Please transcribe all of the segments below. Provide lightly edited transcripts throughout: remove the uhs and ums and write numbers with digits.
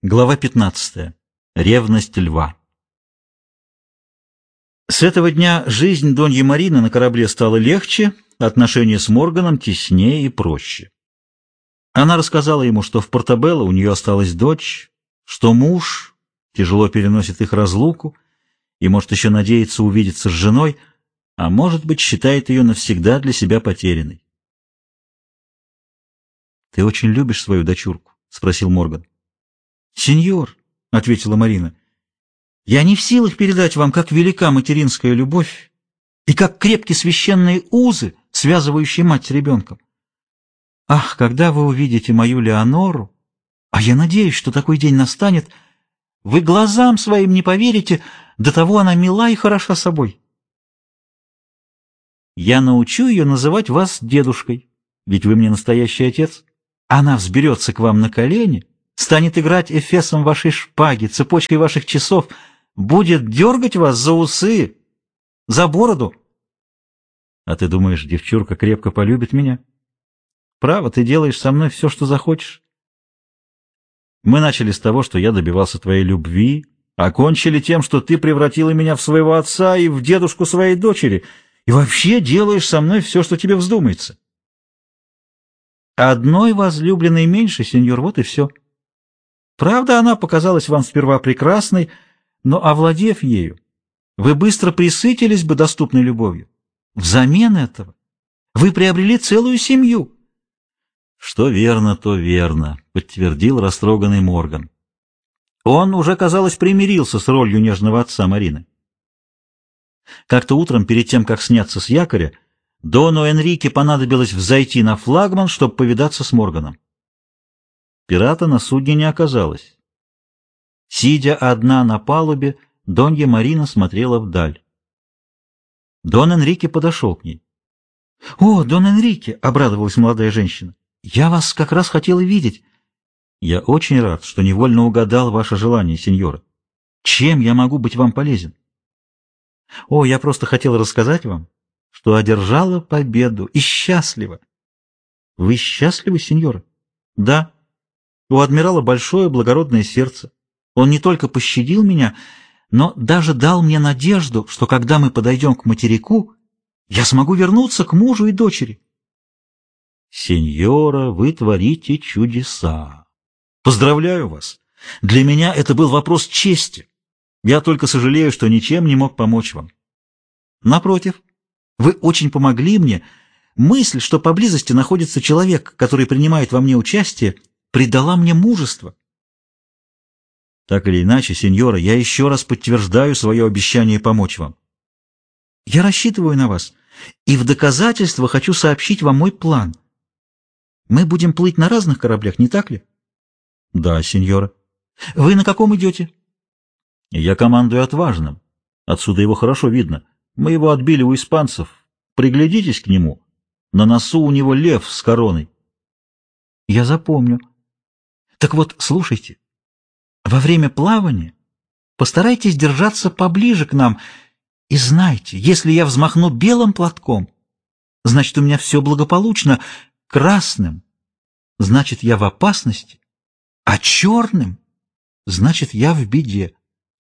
Глава 15. Ревность льва. С этого дня жизнь Доньи Марины на корабле стала легче, отношения с Морганом теснее и проще. Она рассказала ему, что в Портобелло у нее осталась дочь, что муж тяжело переносит их разлуку и может еще надеяться увидеться с женой, а может быть, считает ее навсегда для себя потерянной. «Ты очень любишь свою дочурку?» — спросил Морган. «Сеньор», — ответила Марина, — «я не в силах передать вам, как велика материнская любовь и как крепки священные узы, связывающие мать с ребенком. Ах, когда вы увидите мою Леонору, а я надеюсь, что такой день настанет, вы глазам своим не поверите, до того она мила и хороша собой. Я научу ее называть вас дедушкой, ведь вы мне настоящий отец. Она взберется к вам на колени, станет играть эфесом вашей шпаги, цепочкой ваших часов, будет дергать вас за усы, за бороду. А ты думаешь, девчурка крепко полюбит меня? Право, ты делаешь со мной все, что захочешь. Мы начали с того, что я добивался твоей любви, окончили тем, что ты превратила меня в своего отца и в дедушку своей дочери, и вообще делаешь со мной все, что тебе вздумается. Одной возлюбленной меньше, сеньор, вот и все. Правда, она показалась вам сперва прекрасной, но, овладев ею, вы быстро пресытились бы доступной любовью. Взамен этого вы приобрели целую семью. Что верно, то верно, подтвердил растроганный Морган. Он уже, казалось, примирился с ролью нежного отца Марины. Как-то утром, перед тем, как сняться с якоря, Дону Энрике понадобилось взойти на флагман, чтобы повидаться с Морганом. Пирата на судне не оказалось. Сидя одна на палубе, Донья Марина смотрела вдаль. Дон Энрике подошел к ней. — О, Дон Энрике! — обрадовалась молодая женщина. — Я вас как раз хотела видеть. — Я очень рад, что невольно угадал ваше желание, сеньора. Чем я могу быть вам полезен? — О, я просто хотела рассказать вам, что одержала победу и счастлива. — Вы счастливы, сеньора? — Да. У адмирала большое благородное сердце. Он не только пощадил меня, но даже дал мне надежду, что когда мы подойдем к материку, я смогу вернуться к мужу и дочери. Сеньора, вы творите чудеса. Поздравляю вас. Для меня это был вопрос чести. Я только сожалею, что ничем не мог помочь вам. Напротив, вы очень помогли мне. Мысль, что поблизости находится человек, который принимает во мне участие, придала мне мужество. Так или иначе, сеньора, я еще раз подтверждаю свое обещание помочь вам. Я рассчитываю на вас, и в доказательство хочу сообщить вам мой план. Мы будем плыть на разных кораблях, не так ли? Да, сеньора. Вы на каком идете? Я командую отважным. Отсюда его хорошо видно. Мы его отбили у испанцев. Приглядитесь к нему. На носу у него лев с короной. Я запомню. Так вот, слушайте, во время плавания постарайтесь держаться поближе к нам и знайте, если я взмахну белым платком, значит, у меня все благополучно, красным, значит, я в опасности, а черным, значит, я в беде.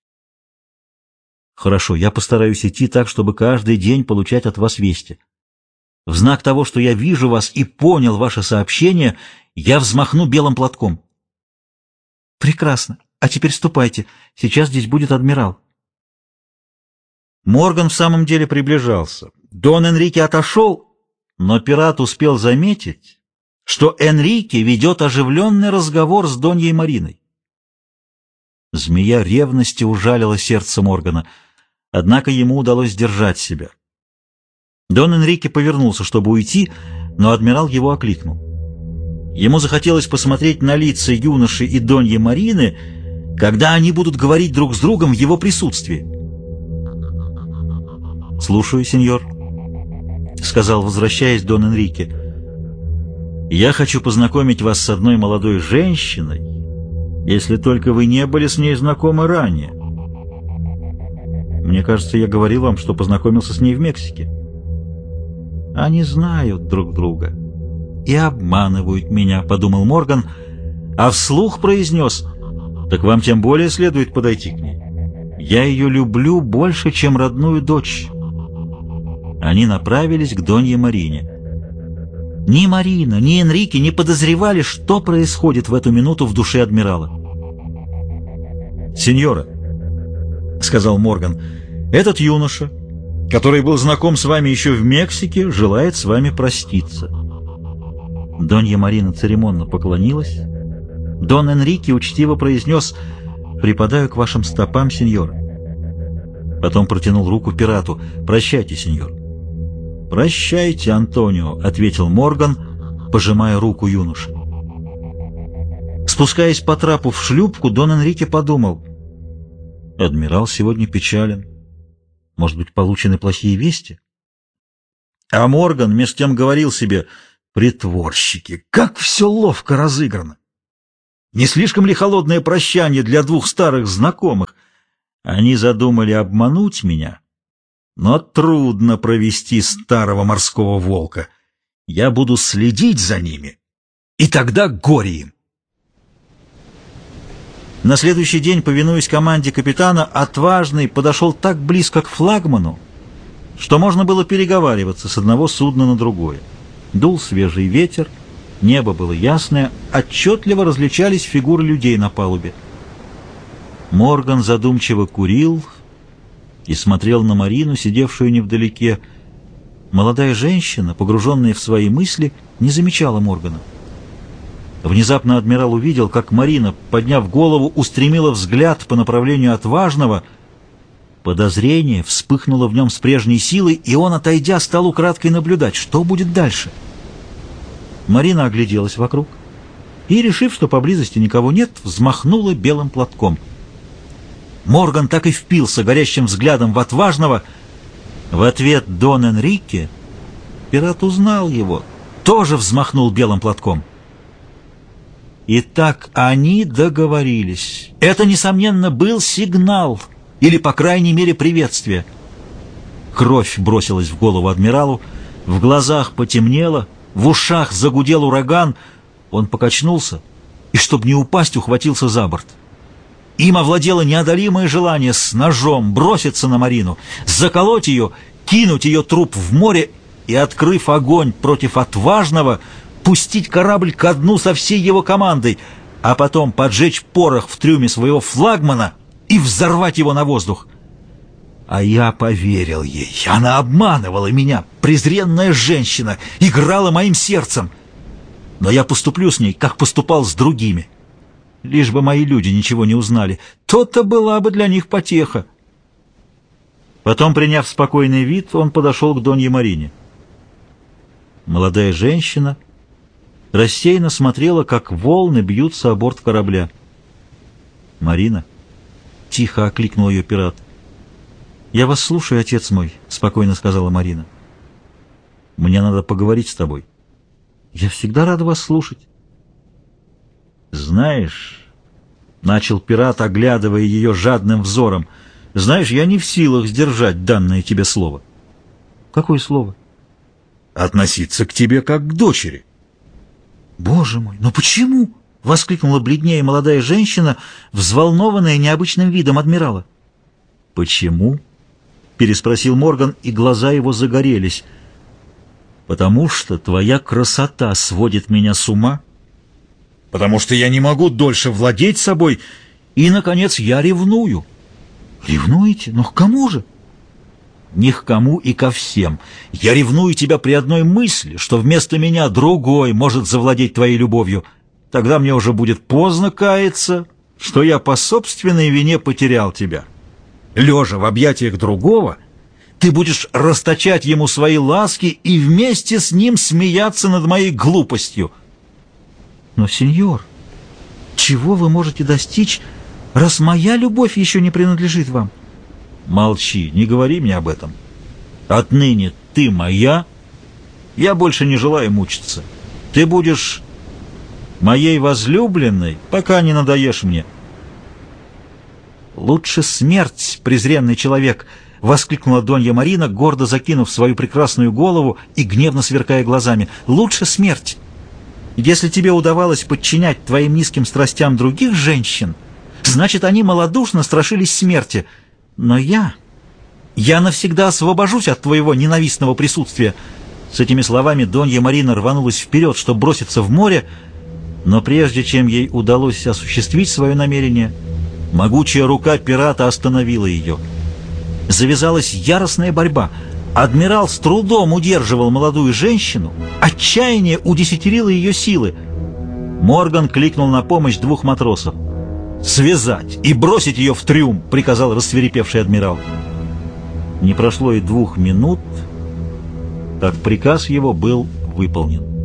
Хорошо, я постараюсь идти так, чтобы каждый день получать от вас вести. В знак того, что я вижу вас и понял ваше сообщение, я взмахну белым платком. Прекрасно. А теперь ступайте. Сейчас здесь будет адмирал. Морган в самом деле приближался. Дон Энрике отошел, но пират успел заметить, что Энрике ведет оживленный разговор с Доньей Мариной. Змея ревности ужалила сердце Моргана, однако ему удалось сдержать себя. Дон Энрике повернулся, чтобы уйти, но адмирал его окликнул. Ему захотелось посмотреть на лица юноши и Доньи Марины, когда они будут говорить друг с другом в его присутствии. «Слушаю, сеньор», — сказал, возвращаясь Дон Энрике. «Я хочу познакомить вас с одной молодой женщиной, если только вы не были с ней знакомы ранее. Мне кажется, я говорил вам, что познакомился с ней в Мексике. Они знают друг друга и обманывают меня», — подумал Морган, а вслух произнес: Так вам тем более следует подойти к ней. Я ее люблю больше, чем родную дочь. Они направились к Донье Марине. Ни Марина, ни Энрике не подозревали, что происходит в эту минуту в душе адмирала. «Сеньора», — сказал Морган, — «этот юноша, который был знаком с вами еще в Мексике, желает с вами проститься». Донья Марина церемонно поклонилась. Дон Энрике учтиво произнес: «Припадаю к вашим стопам, сеньор». Потом протянул руку пирату: «Прощайте, сеньор». «Прощайте, Антонио», — ответил Морган, пожимая руку юноши. Спускаясь по трапу в шлюпку, Дон Энрике подумал: «Адмирал сегодня печален. Может быть, получены плохие вести?» А Морган меж тем говорил себе: «Притворщики, как все ловко разыграно! Не слишком ли холодное прощание для двух старых знакомых? Они задумали обмануть меня, но трудно провести старого морского волка. Я буду следить за ними, и тогда горе им». На следующий день, повинуясь команде капитана, Отважный подошел так близко к флагману, что можно было переговариваться с одного судна на другое. Дул свежий ветер, небо было ясное, отчетливо различались фигуры людей на палубе. Морган задумчиво курил и смотрел на Марину, сидевшую невдалеке. Молодая женщина, погруженная в свои мысли, не замечала Моргана. Внезапно адмирал увидел, как Марина, подняв голову, устремила взгляд по направлению Отважного. Подозрение вспыхнуло в нем с прежней силой, и он, отойдя, стал украдкой наблюдать, что будет дальше. Марина огляделась вокруг и, решив, что поблизости никого нет, взмахнула белым платком. Морган так и впился горящим взглядом в Отважного. В ответ Дон Энрике, пират узнал его, тоже взмахнул белым платком. Итак, они договорились. Это, несомненно, был сигнал, или, по крайней мере, приветствие. Кровь бросилась в голову адмиралу, в глазах потемнело, в ушах загудел ураган. Он покачнулся и, чтобы не упасть, ухватился за борт. Им овладело неодолимое желание с ножом броситься на Марину, заколоть ее, кинуть ее труп в море и, открыв огонь против Отважного, пустить корабль ко дну со всей его командой, а потом поджечь порох в трюме своего флагмана и взорвать его на воздух. А я поверил ей. Она обманывала меня, презренная женщина, играла моим сердцем. Но я поступлю с ней, как поступал с другими. Лишь бы мои люди ничего не узнали, то-то была бы для них потеха. Потом, приняв спокойный вид, он подошел к Донье Марине. Молодая женщина рассеянно смотрела, как волны бьются о борт корабля. «Марина», — тихо окликнул ее пират. «Я вас слушаю, отец мой», — спокойно сказала Марина. «Мне надо поговорить с тобой». «Я всегда рада вас слушать». «Знаешь», — начал пират, оглядывая ее жадным взором, — «знаешь, я не в силах сдержать данное тебе слово». «Какое слово?» «Относиться к тебе как к дочери». «Боже мой, но почему?» — воскликнула бледнее молодая женщина, взволнованная необычным видом адмирала. «Почему?» — переспросил Морган, и глаза его загорелись. «Потому что твоя красота сводит меня с ума, потому что я не могу дольше владеть собой, и, наконец, я ревную». «Ревнуете? Но к кому же?» «Не к кому и ко всем. Я ревную тебя при одной мысли, что вместо меня другой может завладеть твоей любовью. Тогда мне уже будет поздно каяться, что я по собственной вине потерял тебя. Лежа в объятиях другого, ты будешь расточать ему свои ласки и вместе с ним смеяться над моей глупостью». «Но, сеньор, чего вы можете достичь, раз моя любовь еще не принадлежит вам?» «Молчи, не говори мне об этом. Отныне ты моя, я больше не желаю мучиться. Ты будешь моей возлюбленной, пока не надоешь мне». «Лучше смерть, презренный человек!» — воскликнула Донья Марина, гордо закинув свою прекрасную голову и гневно сверкая глазами. «Лучше смерть! Если тебе удавалось подчинять твоим низким страстям других женщин, Значит, они малодушно страшились смерти. Но я навсегда освобожусь от твоего ненавистного присутствия». С этими словами Донья Марина рванулась вперед, чтобы броситься в море, но прежде чем ей удалось осуществить свое намерение, могучая рука пирата остановила ее. Завязалась яростная борьба. Адмирал с трудом удерживал молодую женщину, отчаяние удесятерило ее силы. Морган кликнул на помощь 2 матросов. «Связать и бросить ее в трюм!» — приказал рассвирепевший адмирал. Не прошло и 2 минут, как приказ его был выполнен.